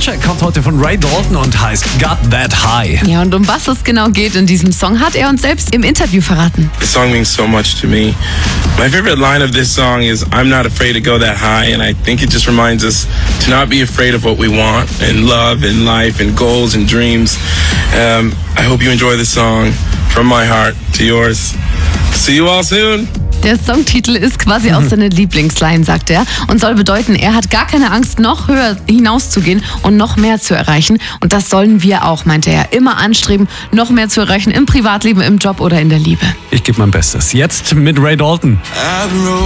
Soundtrack kommt heute von Ray Dalton und heißt Got That High. Ja, und um was es genau geht in diesem Song, hat er uns selbst im Interview verraten. The song means so much to me. My favorite line of this song is, I'm not afraid to go that high, and I think it just reminds us to not be afraid of what we want in love, in life, in goals and dreams. I hope you enjoy the song from my heart to yours. See you all soon. Der Songtitel ist quasi auch seine Lieblingsline, sagt er, und soll bedeuten, er hat gar keine Angst, noch höher hinauszugehen und noch mehr zu erreichen. Und das sollen wir auch, meinte er. Immer anstreben, noch mehr zu erreichen im Privatleben, im Job oder in der Liebe. Ich gebe mein Bestes. Jetzt mit Ray Dalton.